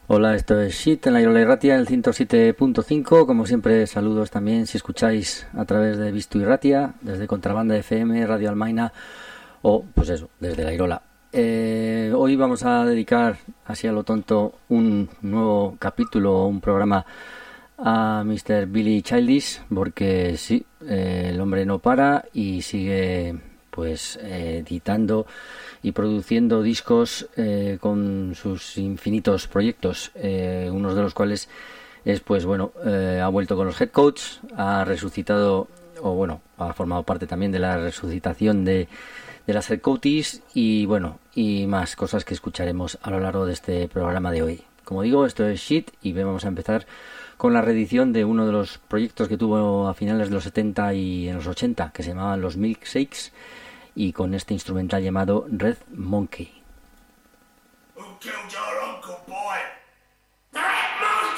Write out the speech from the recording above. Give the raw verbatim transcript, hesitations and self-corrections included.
Hola, esto es Shit en la Irola Irratia en el ciento siete punto cinco. Como siempre, saludos también si escucháis a través de Visto Irratia, desde Contrabanda F M, Radio Almaina o, pues eso, desde la Irola. Eh, hoy vamos a dedicar, así a lo tonto, un nuevo capítulo, un programa a mister Billy Childish, porque sí, eh, el hombre no para y sigue pues eh, editando y produciendo discos eh, con sus infinitos proyectos, eh, unos de los cuales es pues bueno, eh, ha vuelto con los Head Coach, ha resucitado, o bueno, ha formado parte también de la resucitación de, de las Head Coaches y bueno, y más cosas que escucharemos a lo largo de este programa de hoy. Como digo, esto es Shit y vamos a empezar con la reedición de uno de los proyectos que tuvo a finales de los setenta y en los ochenta, que se llamaban los Milkshakes, y con este instrumental llamado Red Monkey. Who killed your uncle, boy?